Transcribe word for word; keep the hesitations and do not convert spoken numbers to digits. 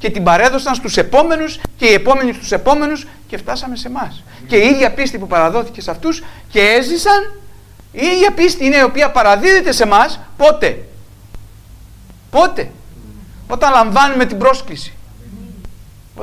και την παρέδωσαν στους επόμενους και οι επόμενοι στους επόμενους και φτάσαμε σε εμάς. Και η ίδια πίστη που παραδόθηκε σε αυτούς και έζησαν, η ίδια πίστη είναι η οποία παραδίδεται σε εμάς. Πότε? Πότε? Όταν λαμβάνουμε την πρόσκληση.